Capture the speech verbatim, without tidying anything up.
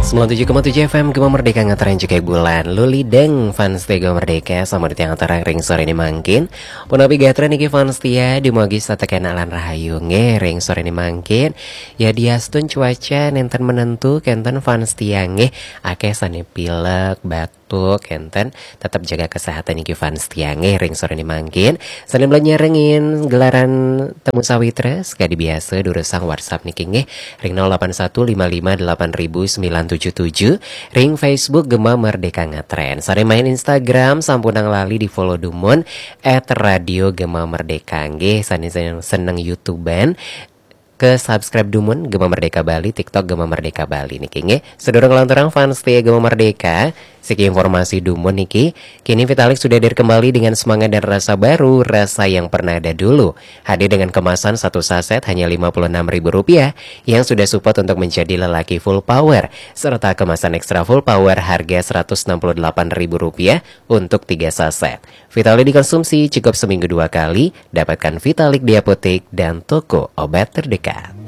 sembilan puluh tujuh koma tujuh F M Gema Merdeka ngetren juga bulan Luli Deng fans Gema Merdeka sama di tiang antara ring sore ini mangkin Punapi gatren iki fans tia Dimagi satu kenalan rahayu nge ring sore ini mangkin Ya diastun cuaca nenten menentu Kenten fans tia nge Ake sani pilek batuk Kenten tetap jaga kesehatan iki fans tia nge ring sore ini mangkin Sani belanja rengin gelaran temu sawitres Gadi biasa durusang WhatsApp niki nge ring nol delapan satu lima lima delapan sembilan tujuh tujuh ring Facebook Gema Merdeka Ngetren. Sare main Instagram sampunang lali di follow dumon at radio Gema Merdeka nggih sani seneng YouTuben ke subscribe dumon Gema Merdeka Bali, TikTok Gema Merdeka Bali niki nggih. Sedurung lanturang fans setia Gema Merdeka, siki informasi dumon niki. Kini Vitalik sudah hadir kembali dengan semangat dan rasa baru, rasa yang pernah ada dulu. Hadir dengan kemasan satu saset hanya lima puluh enam ribu rupiah yang sudah support untuk menjadi lelaki full power serta kemasan ekstra full power harga seratus enam puluh delapan ribu rupiah untuk tiga saset. Vitalik dikonsumsi cukup seminggu dua kali. Dapatkan Vitalik di apotek dan toko obat terdekat.